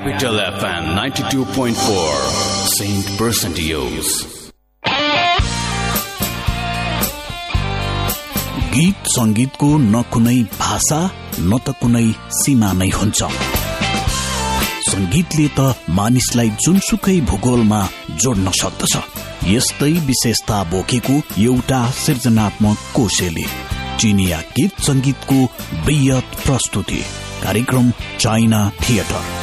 Capital FM 92.4 Saint Percentios. गीत संगीतको न कुनै भाषा न त कुनै सीमा नै हुन्छ। संगीतले त मानिसलाई जुनसुकै भूगोलमा जोड्न सक्दछ। यस्तै विशेषता बोकेको एउटा सृजनात्मक कोशेली चिनिया गीत संगीतको बृहत प्रस्तुति कार्यक्रम चाइना थिएटर।